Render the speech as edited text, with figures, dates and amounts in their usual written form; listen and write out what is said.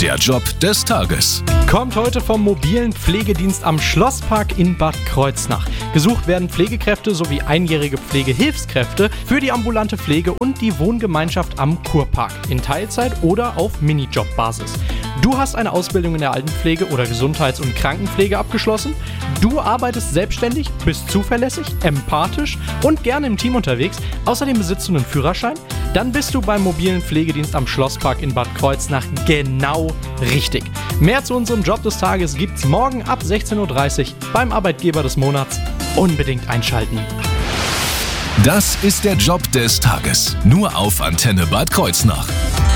Der Job des Tages. Kommt heute vom mobilen Pflegedienst am Schlosspark in Bad Kreuznach. Gesucht werden Pflegekräfte sowie einjährige Pflegehilfskräfte für die ambulante Pflege und die Wohngemeinschaft am Kurpark in Teilzeit oder auf Minijob-Basis. Du hast eine Ausbildung in der Altenpflege oder Gesundheits- und Krankenpflege abgeschlossen. Du arbeitest selbstständig, bist zuverlässig, empathisch und gerne im Team unterwegs. Außerdem besitzt du einen Führerschein. Dann bist du beim mobilen Pflegedienst am Schlosspark in Bad Kreuznach genau richtig. Mehr zu unserem Job des Tages gibt's morgen ab 16:30 Uhr beim Arbeitgeber des Monats. Unbedingt einschalten. Das ist der Job des Tages. Nur auf Antenne Bad Kreuznach.